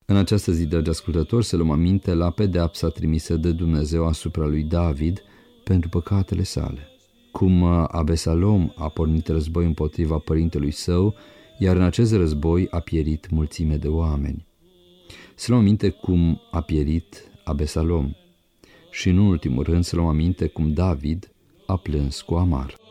În această zi, dragi ascultători, să luăm aminte la pedeapsa trimisă de Dumnezeu asupra lui David pentru păcatele sale. Cum Abesalom a pornit război împotriva părintelui său, iar în acest război a pierit mulțime de oameni. Să luăm aminte cum a pierit Abesalom și, în ultimul rând, să luăm aminte cum David a plâns cu amar.